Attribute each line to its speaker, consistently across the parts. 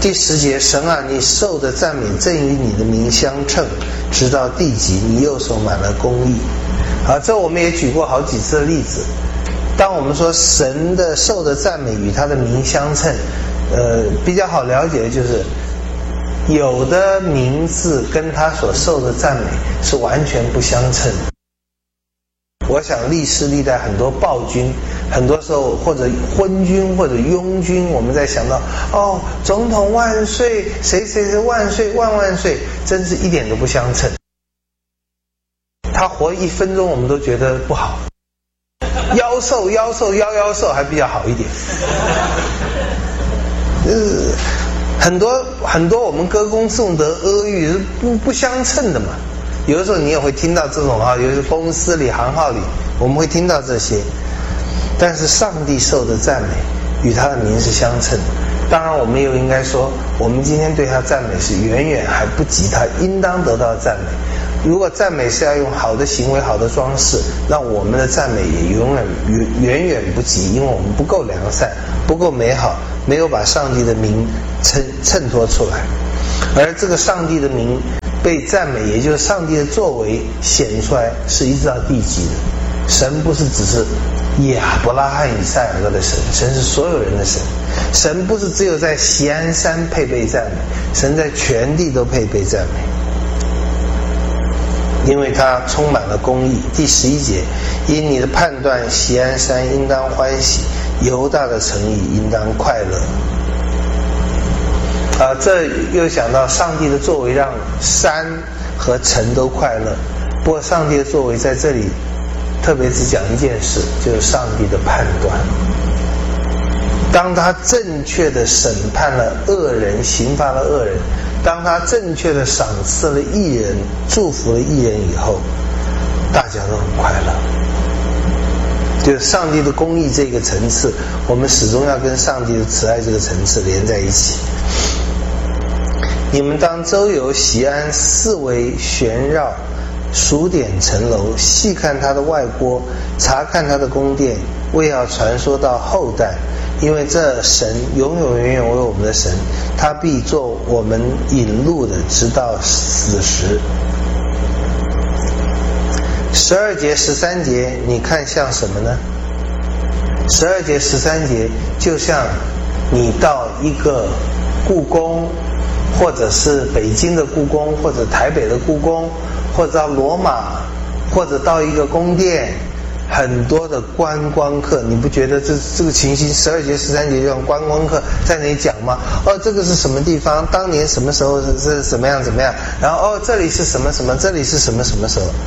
Speaker 1: 第10节，神啊，你受的赞美正与你的名相称，直到地极，你右手满了公义。这我们也举过好几次的例子。当我们说神的受的赞美与他的名相称，比较好了解的就是有的名字跟他所受的赞美是完全不相称的。我想历世历代很多暴君，很多时候或者昏君或者庸君，我们在想到总统万岁，谁谁谁万岁万万岁，真是一点都不相称。他活1分钟我们都觉得不好，夭寿还比较好一点。很多我们歌功颂德阿谀是不相称的嘛。有的时候你也会听到这种有些公司里行号里我们会听到这些，但是上帝受的赞美与他的名是相称的。当然我们又应该说，我们今天对他赞美是远远还不及他应当得到的赞美。如果赞美是要用好的行为好的装饰，那我们的赞美也远远不及，因为我们不够良善不够美好，没有把上帝的名衬托出来。而这个上帝的名被赞美，也就是上帝的作为显出来，是一直到地极的。神不是只是亚伯拉罕以赛尔的神，神是所有人的神。神不是只有在锡安山配备赞美，神在全地都配备赞美，因为他充满了公义。第11节，因你的判断，锡安山应当欢喜，犹大的城邑应当快乐。这又想到上帝的作为让山和城都快乐。不过上帝的作为在这里特别只讲一件事，就是上帝的判断。当他正确的审判了恶人，刑罚了恶人，当他正确的赏赐了义人，祝福了义人以后，大家都很快乐。就是上帝的公义这个层次，我们始终要跟上帝的慈爱这个层次连在一起。你们当周游锡安，四围旋绕，数点城楼，细看他的外郭，查看他的宫殿，为要传说到后代。因为这神永永远远为我们的神，他必做我们引路的，直到死时。12节13节你看像什么呢？12节13节就像你到一个故宫，或者是北京的故宫，或者台北的故宫，或者到罗马，或者到一个宫殿，很多的观光客，你不觉得这个情形12节13节就像观光客在那里讲吗？这个是什么地方，当年什么时候是怎么样，然后这里是什么什么，这里是什么什么时候，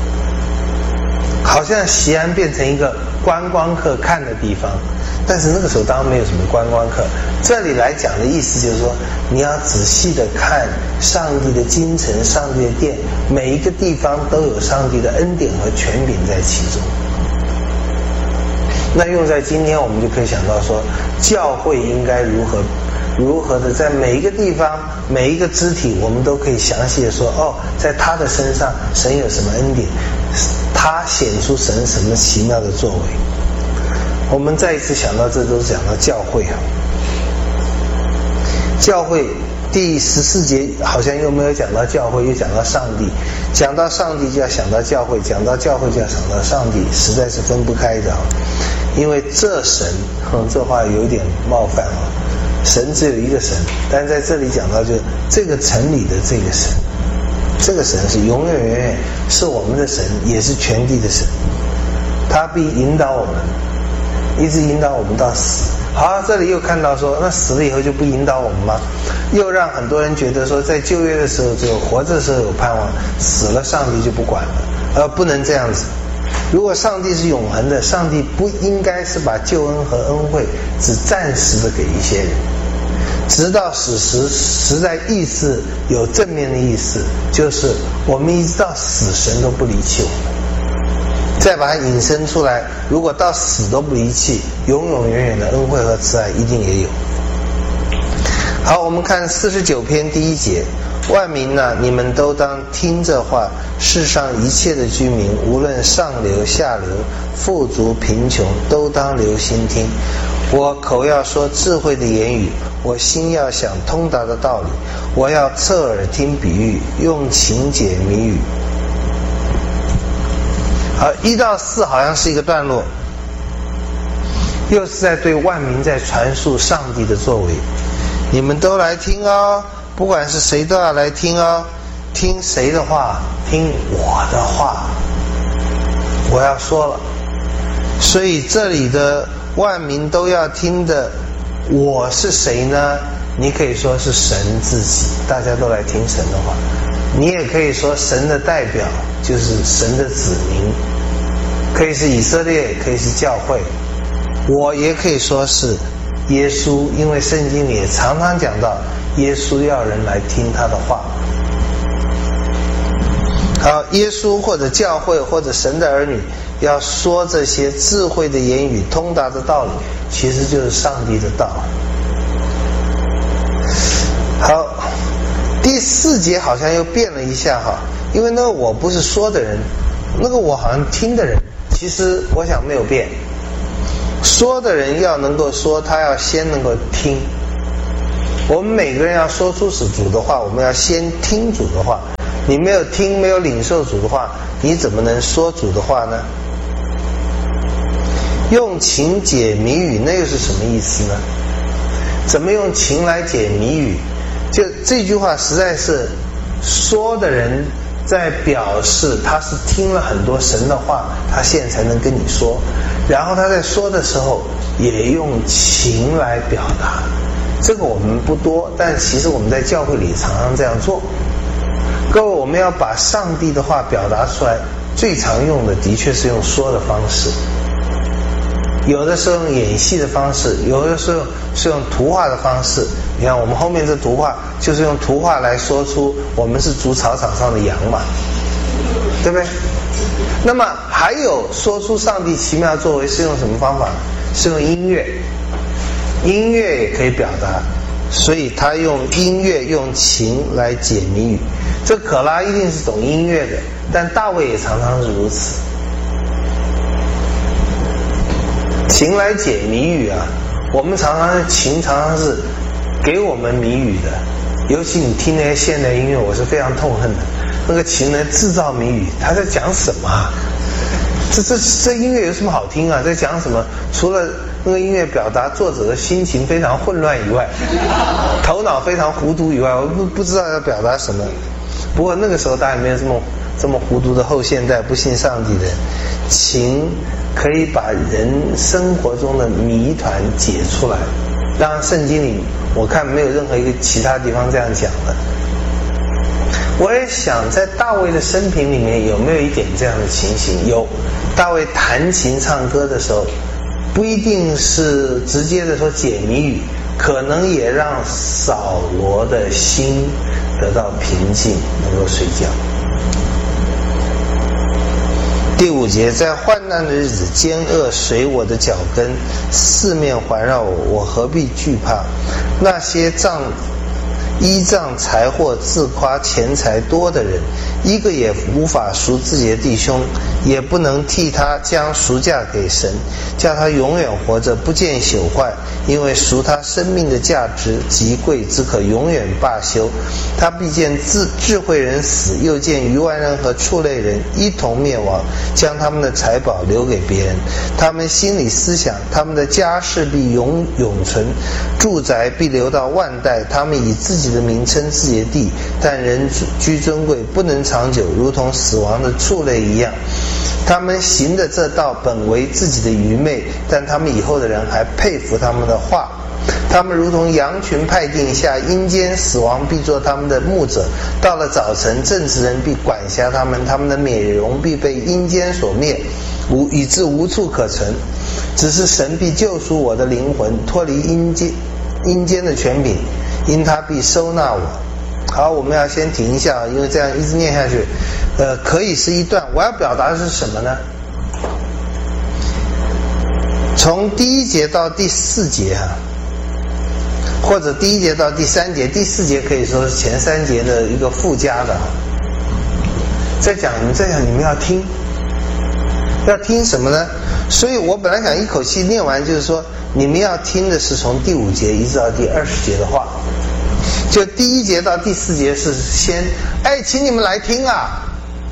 Speaker 1: 好像锡安变成一个观光客看的地方。但是那个时候当然没有什么观光客。这里来讲的意思就是说，你要仔细的看上帝的京城，上帝的殿，每一个地方都有上帝的恩典和权柄在其中。那用在今天，我们就可以想到说，教会应该如何的在每一个地方每一个肢体，我们都可以详细的说，在他的身上神有什么恩典，他显出神什么奇妙的作为。我们再一次想到，这都是讲到教会教会第14节好像又没有讲到教会，又讲到上帝。讲到上帝就要想到教会，讲到教会就要想到上帝，实在是分不开的。因为这神，这话有点冒犯神只有一个神，但在这里讲到就是这个城里的这个神，这个神是永远远远是我们的神，也是全地的神，他必引导我们，一直引导我们到死。好，这里又看到说，那死了以后就不引导我们吗？又让很多人觉得说，在旧约的时候只有活着的时候有盼望，死了上帝就不管了，不能这样子。如果上帝是永恒的，上帝不应该是把救恩和恩惠只暂时的给一些人，直到死时，实在意思有正面的意思，就是我们一直到死神都不离弃我们，再把它引申出来，如果到死都不离弃，永永远远的恩惠和慈爱一定也有。好，我们看49篇第1节，万民啊，你们都当听这话，世上一切的居民，无论上流下流，富足贫穷，都当留心听。我口要说智慧的言语， 我心要想通达的道理，我要侧耳听比喻，用情解谜语。好，1到4好像是一个段落，又是在对万民在传述上帝的作为。你们都来听哦，不管是谁都要来听哦。听谁的话？听我的话。我要说了，所以这里的万民都要听的，我是谁呢？你可以说是神自己，大家都来听神的话。你也可以说神的代表就是神的子民，可以是以色列，可以是教会。我也可以说是耶稣，因为圣经里也常常讲到耶稣要人来听他的话。好，耶稣或者教会或者神的儿女要说这些智慧的言语，通达的道理，其实就是上帝的道。好，第4节好像又变了一下哈，因为那个我不是说的人，那个我好像听的人，其实我想没有变。说的人要能够说，他要先能够听。我们每个人要说出是主的话，我们要先听主的话。你没有听，没有领受主的话，你怎么能说主的话呢？用情解谜语，那又是什么意思呢？怎么用情来解谜语？就这句话实在是说的人在表示他是听了很多神的话，他现在才能跟你说，然后他在说的时候也用情来表达。这个我们不多，但其实我们在教会里常常这样做。各位，我们要把上帝的话表达出来，最常用的的确是用说的方式，有的时候用演戏的方式，有的时候是用图画的方式。你看我们后面这图画就是用图画来说出我们是主草场上的羊嘛，对不对？那么还有说出上帝奇妙作为是用什么方法？是用音乐，音乐也可以表达，所以他用音乐用情来解谜语。这可拉一定是懂音乐的，但大卫也常常是如此。情来解谜语啊，我们常常情常常是给我们谜语的，尤其你听那些现代音乐，我是非常痛恨的。那个情呢制造谜语，他在讲什么啊？这音乐有什么好听啊？在讲什么？除了那个音乐表达作者的心情非常混乱以外，头脑非常糊涂以外，我不知道要表达什么。不过那个时候大家没有这么糊涂的后现代不信上帝的人，情可以把人生活中的谜团解出来。当然圣经里我看没有任何一个其他地方这样讲的。我也想在大卫的生平里面有没有一点这样的情形？有，大卫弹琴唱歌的时候，不一定是直接的说解谜语，可能也让扫罗的心得到平静，能够睡觉。第5节，在患难的日子，奸恶随我的脚跟，四面环绕我，我何必惧怕？那些依仗财货自夸钱财多的人，一个也无法赎自己的弟兄，也不能替他将赎价给神，叫他永远活着，不见朽坏，因为赎他生命的价值极贵，只可永远罢休。他必见智慧人死，又见愚顽人和畜类人一同灭亡，将他们的财宝留给别人。他们心里思想，他们的家世必永存，住宅必留到万代。他们以自己的名称自己的地，但人居尊贵，不能长久，如同死亡的畜类一样。他们行的这道本为自己的愚昧，但他们以后的人还佩服他们的话。他们如同羊群派定下，阴间死亡必做他们的牧者。到了早晨，正直人必管辖他们，他们的美容必被阴间所灭，以致无处可存。只是神必救赎我的灵魂，脱离阴间的权柄，因他必收纳我。好，我们要先停一下，因为这样一直念下去可以是一段。我要表达的是什么呢？从第1节到第4节或者第1节到第3节，第4节可以说是前3节的一个附加的。在讲你们要听什么呢？ 所以我本来想一口气念完，就是说你们要听的是从第5节一直到第20节的话，就第1节到第4节是先请你们来听啊，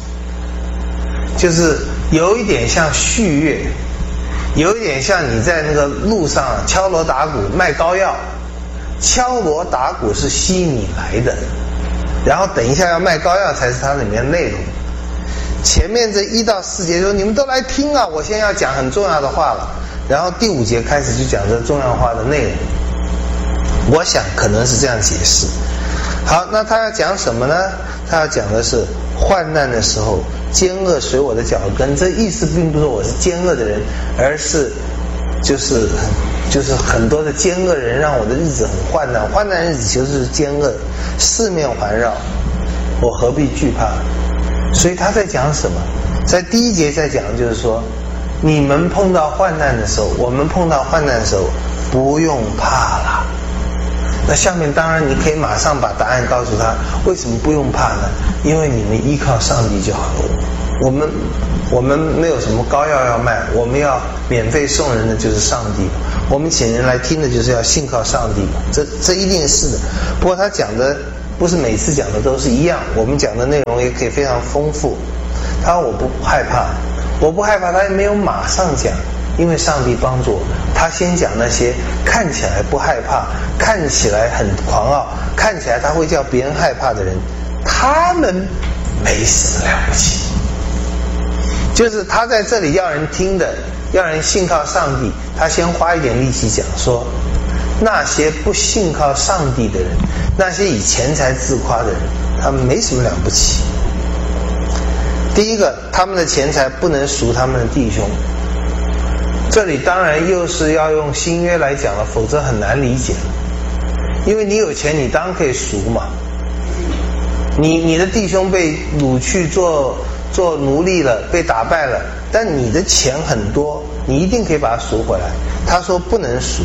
Speaker 1: 就是有一点像续乐，有一点像你在那个路上敲锣打鼓卖膏药，敲锣打鼓是吸引你来的，然后等一下要卖膏药才是它里面的内容。前面这1到4节说你们都来听啊，我现在要讲很重要的话了，然后第5节开始就讲这重要话的内容。我想可能是这样解释。好，那他要讲什么呢？他要讲的是患难的时候，奸恶随我的脚跟。这意思并不是说我是奸恶的人，而是就是很多的奸恶人让我的日子很患难，患难日子就是奸恶，四面环绕，我何必惧怕？所以他在讲什么？在第1节在讲就是说，你们碰到患难的时候，我们碰到患难的时候不用怕了。那下面当然你可以马上把答案告诉他，为什么不用怕呢？因为你们依靠上帝就好了。我们没有什么膏药要卖，我们要免费送人的就是上帝，我们请人来听的就是要信靠上帝，这一定是的。不过他讲的不是每次讲的都是一样，我们讲的内容也可以非常丰富。他说我不害怕，他也没有马上讲，因为上帝帮助我。他先讲那些看起来不害怕，看起来很狂傲，看起来他会叫别人害怕的人，他们没什么了不起。就是他在这里要人听的，要人信靠上帝，他先花一点力气讲说，那些不信靠上帝的人，那些以钱财自夸的人，他们没什么了不起。第一个，他们的钱财不能赎他们的弟兄。这里当然又是要用新约来讲了，否则很难理解。因为你有钱，你当然可以赎嘛。你的弟兄被掳去做奴隶了，被打败了，但你的钱很多，你一定可以把它赎回来。他说不能赎。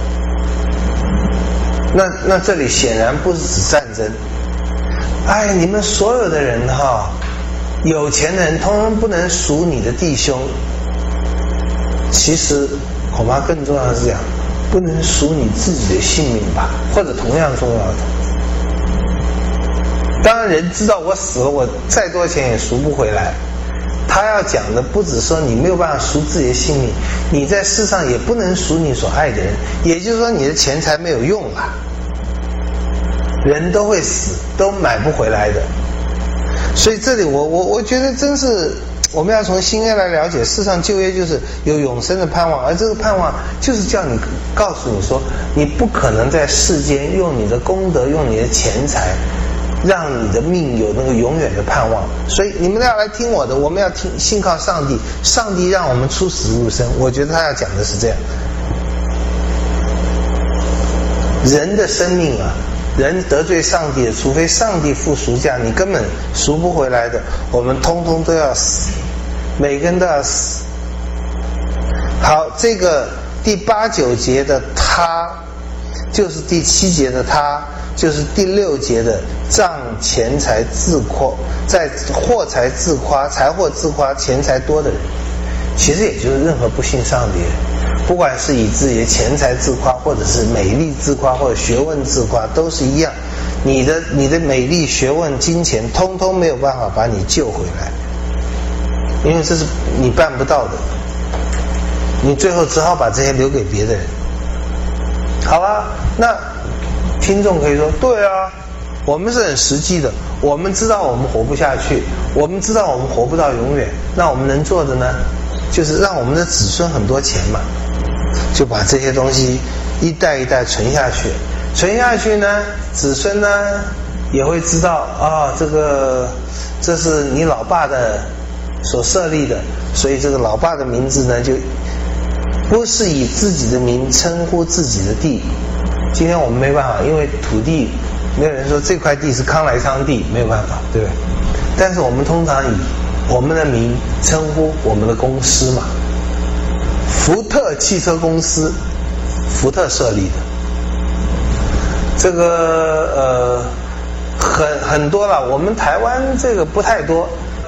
Speaker 1: 那这里显然不是指战争。你们所有的人有钱的人通通不能赎你的弟兄。其实恐怕更重要的是讲，不能赎你自己的性命吧，或者同样重要的。当然人知道我死了，我再多钱也赎不回来。他要讲的不只说你没有办法赎自己的性命，你在世上也不能赎你所爱的人，也就是说你的钱财没有用了，人都会死，都买不回来的。所以这里我觉得真是我们要从新约来了解，世上旧约就是有永生的盼望，而这个盼望就是叫你告诉你说，你不可能在世间用你的功德，用你的钱财让你的命有那个永远的盼望。所以你们要来听我的，我们要信靠上帝，上帝让我们出死入生。我觉得他要讲的是这样，人的生命人得罪上帝的，除非上帝付赎价，你根本赎不回来的，我们通通都要死，每个人都要死。好，这个第8、9节的他，就是第7节的他，就是第6节的仗钱财自夸，在货财自夸，财货自夸，钱财多的人，其实也就是任何不信上帝的人。不管是以自己的钱财自夸，或者是美丽自夸，或者学问自夸，都是一样。你的美丽、学问、金钱，通通没有办法把你救回来，因为这是你办不到的。你最后只好把这些留给别的人。好啊，那听众可以说，对啊，我们是很实际的，我们知道我们活不下去，我们知道我们活不到永远，那我们能做的呢，就是让我们的子孙很多钱嘛，就把这些东西一代一代存下去，存下去呢，子孙呢也会知道这是你老爸的所设立的，所以这个老爸的名字呢，就不是以自己的名称呼自己的地。今天我们没办法，因为土地没有人说这块地是康来昌地，没有办法，对不对？但是我们通常以我们的名称呼我们的公司嘛，福特汽车公司，福特设立的。这个很多了，我们台湾这个不太多，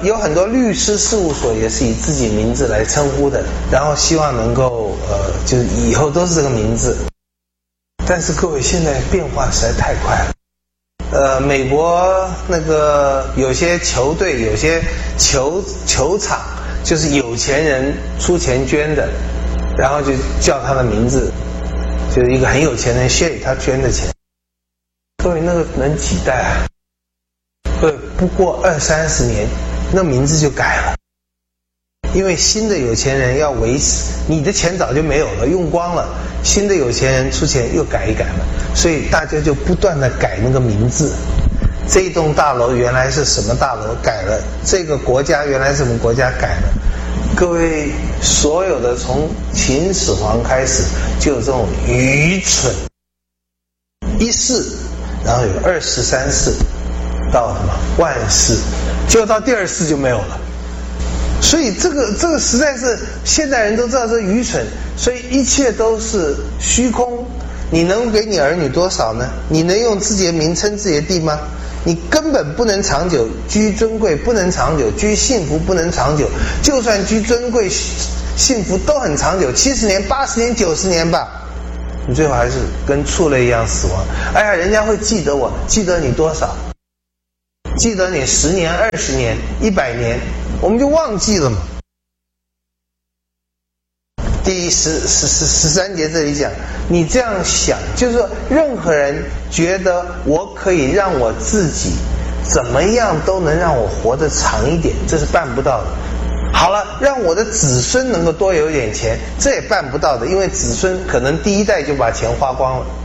Speaker 1: 有很多律师事务所也是以自己名字来称呼的，然后希望能够就是以后都是这个名字。但是各位，现在变化实在太快了。美国那个有些球队、有些球场，就是有钱人出钱捐的，然后就叫他的名字，就是一个很有钱人谢他捐的钱。各位，那个能几代啊？各位，不过20-30年，那名字就改了。因为新的有钱人要维持，你的钱早就没有了，用光了，新的有钱人出钱又改一改了，所以大家就不断的改那个名字。这栋大楼原来是什么大楼，改了；这个国家原来是什么国家，改了。各位，所有的从秦始皇开始就有这种愚蠢一世，然后有2世、3世，到什么万世，就到第2世就没有了。所以这个实在是现代人都知道这愚蠢，所以一切都是虚空。你能给你儿女多少呢？你能用自己的名称自己的地吗？你根本不能长久，居尊贵不能长久，居幸福不能长久。就算居尊贵幸福都很长久，70年、80年、90年吧，你最后还是跟畜类一样死亡。哎呀，人家会记得我，记得你多少？记得你10年、20年、100年，我们就忘记了嘛。第13节这里讲，你这样想，就是说任何人觉得我可以让我自己怎么样都能让我活得长一点，这是办不到的。好了，让我的子孙能够多有点钱，这也办不到的，因为子孙可能第1代就把钱花光了。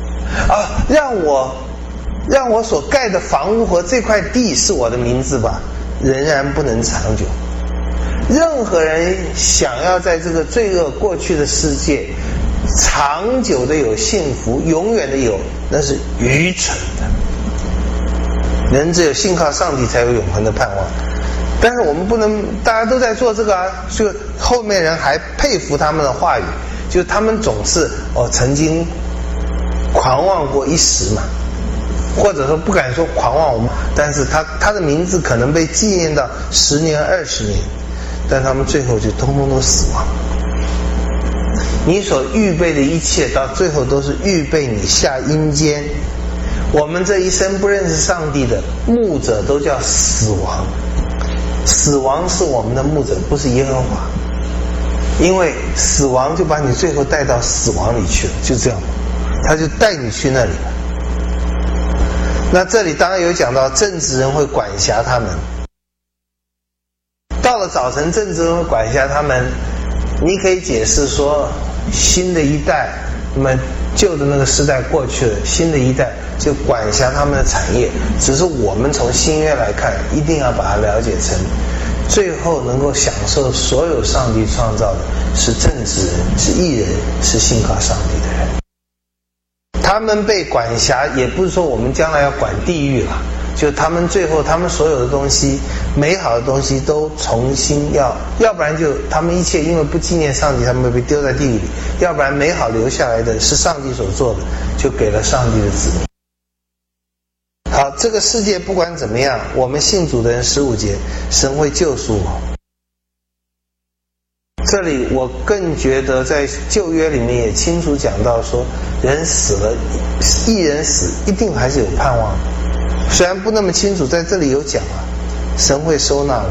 Speaker 1: 让我所盖的房屋和这块地是我的名字吧，仍然不能长久。任何人想要在这个罪恶过去的世界长久的有幸福，永远的有，那是愚蠢的。人只有信靠上帝才有永恒的盼望。但是我们不能，大家都在做这个啊，所以后面人还佩服他们的话语，就是他们总是曾经狂妄过一时嘛，或者说不敢说狂妄，但是他的名字可能被纪念到10年、20年。但他们最后就通通都死亡。你所预备的一切到最后都是预备你下阴间。我们这一生不认识上帝的牧者都叫死亡，死亡是我们的牧者，不是耶和华。因为死亡就把你最后带到死亡里去了，就这样，他就带你去那里了。那这里当然有讲到政治人会管辖他们，到了早晨政治人会管辖他们，你可以解释说新的一代，那么旧的那个时代过去了，新的一代就管辖他们的产业。只是我们从新约来看，一定要把它了解成最后能够享受所有上帝创造的是正直人，是义人，是信靠上帝的人。他们被管辖也不是说我们将来要管地狱了，就他们最后他们所有的东西，美好的东西都重新要不然就他们一切因为不纪念上帝，他们会被丢在地狱里，要不然美好留下来的是上帝所做的，就给了上帝的子民。好，这个世界不管怎么样，我们信主的人15节，神会救赎我。这里我更觉得在旧约里面也清楚讲到说，人死了，义人死一定还是有盼望的。虽然不那么清楚，在这里有讲啊，神会收纳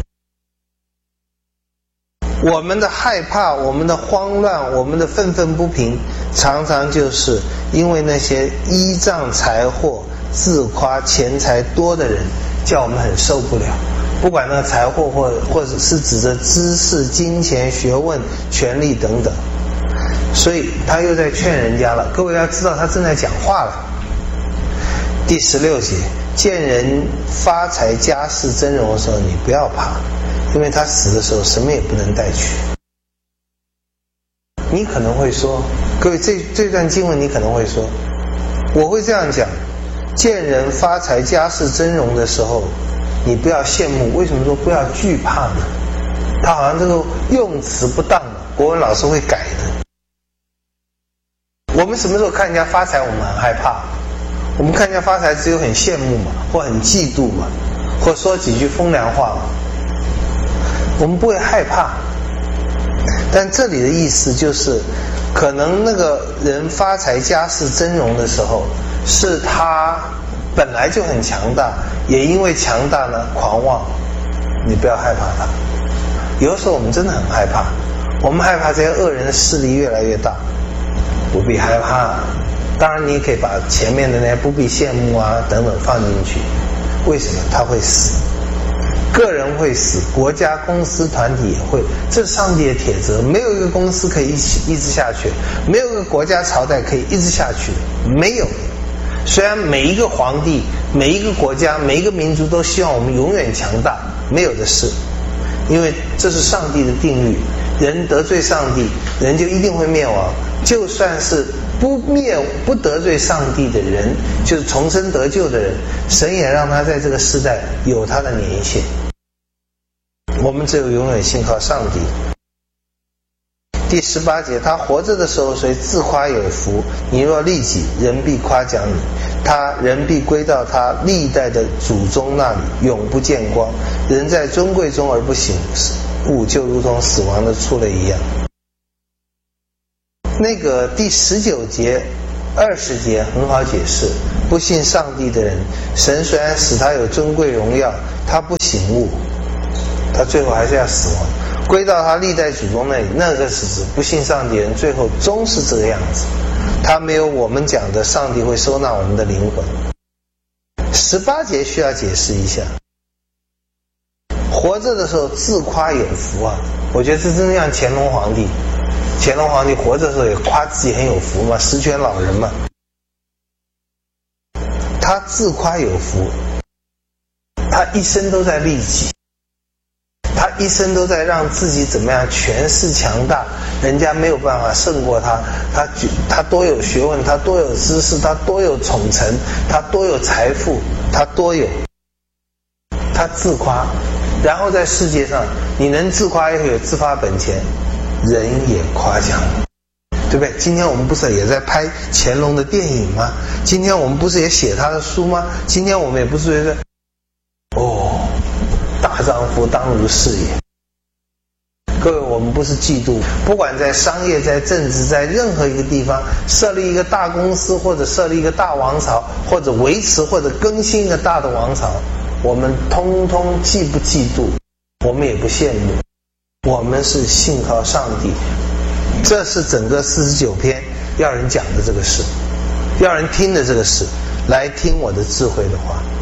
Speaker 1: 我。我们的害怕，我们的慌乱，我们的愤愤不平，常常就是因为那些依仗财货、自夸钱财多的人，叫我们很受不了。不管那个财货或者是指着知识、金钱、学问、权力等等，所以他又在劝人家了。各位要知道，他正在讲话了。第16节，见人发财家世增荣的时候，你不要怕，因为他死的时候什么也不能带去。你可能会说，各位这段经文你可能会说，我会这样讲，见人发财家世增荣的时候，你不要羡慕。为什么说不要惧怕呢？他好像这个用词不当，国文老师会改的。我们什么时候看人家发财我们很害怕？我们看人家发财只有很羡慕嘛，或很嫉妒嘛，或说几句风凉话嘛。 我们不会害怕。但这里的意思就是，可能那个人发财家世增荣的时候，是他本来就很强大，也因为强大呢狂妄。你不要害怕他。有时候我们真的很害怕，我们害怕这些恶人的势力越来越大，不必害怕。当然你也可以把前面的那些不必羡慕啊等等放进去。为什么？他会死，个人会死，国家公司团体也会，这是上帝的铁则。没有一个公司可以一直下去，没有一个国家朝代可以一直下去的，没有。虽然每一个皇帝、每一个国家、每一个民族都希望我们永远强大，没有的事，因为这是上帝的定律。人得罪上帝，人就一定会灭亡。就算是不得罪上帝的人，就是重生得救的人，神也让他在这个世代有他的年限。我们只有永远信靠上帝。第18节，他活着的时候虽自夸有福，你若利己，人必夸奖你，人必归到他历代的祖宗那里，永不见光。人在尊贵中而不醒悟，就如同死亡的畜类一样。那个第19节、20节很好解释，不信上帝的人，神虽然使他有尊贵荣耀，他不醒悟，他最后还是要死亡，归到他历代祖宗那里。那个是指不信上帝的人最后终是这个样子，他没有我们讲的上帝会收纳我们的灵魂。18节需要解释一下，活着的时候自夸有福啊，我觉得这真的像乾隆皇帝活着的时候也夸自己很有福嘛，十全老人嘛。他自夸有福，他一生都在利己，他一生都在让自己怎么样权势强大，人家没有办法胜过他。他多有学问，他多有知识，他多有宠臣，他多有财富，他多有，他自夸。然后在世界上，你能自夸又有自发本钱，人也夸奖，对不对？今天我们不是也在拍乾隆的电影吗？今天我们不是也写他的书吗？今天我们也不是觉得大丈夫当如是也。各位，我们不是嫉妒，不管在商业、在政治、在任何一个地方设立一个大公司，或者设立一个大王朝，或者维持或者更新一个大的王朝，我们通通既不嫉妒，我们也不羡慕，我们是信靠上帝。这是整个49篇要人讲的这个事，要人听的这个事，来听我的智慧的话。